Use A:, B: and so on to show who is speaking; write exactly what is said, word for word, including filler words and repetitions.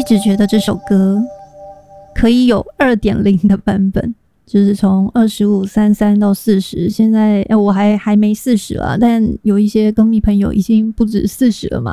A: 直觉得这首歌可以有 二点零 的版本，就是从二十五、三十三到四十，现在、欸、我还还没四十啦，但有一些歌迷朋友已经不止四十了嘛，